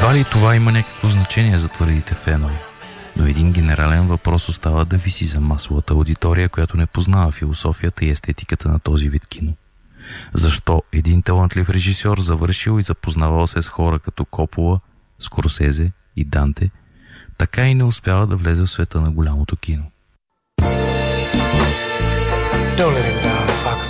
Едва ли това има някакво значение за твърдите фенове, но един генерален въпрос остава да виси за масовата аудитория, която не познава философията и естетиката на този вид кино. Защо един талантлив режисьор, завършил и запознавал се с хора като Копола, Скорсезе и Данте, така и не успява да влезе в света на голямото кино? Don't let him down, Fox.